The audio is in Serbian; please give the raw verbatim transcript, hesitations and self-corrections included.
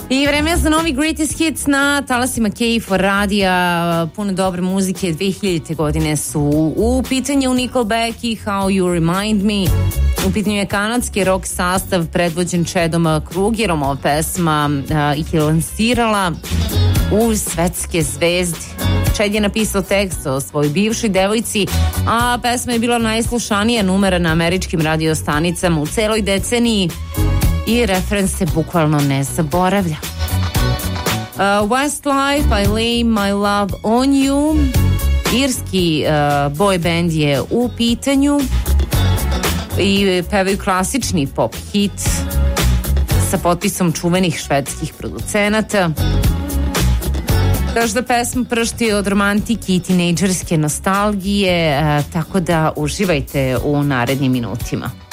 I vreme je za novi Greatest Hits na talasima K F O radija. Puno dobre muzike. dve hiljadite godine su u pitanju Nickelback i How You Remind Me. U pitanju je kanadski rock sastav predvođen Chadom Krugerom. Ova pesma uh, ih je lansirala u svetske zvezde. Chad je napisao tekst o svojoj bivšoj devojci, a pesma je bila najslušanija numera na američkim radiostanicama u celoj deceniji i refren se bukvalno ne zaboravlja. Uh, Westlife, I Lay My Love On You. Irski uh, boy band je u pitanju i pevaju klasični pop hit sa potpisom čuvenih švedskih producenata. Kažu da pesma pršti od romantike i tinejdžerske nostalgije, uh, tako da uživajte u narednim minutima.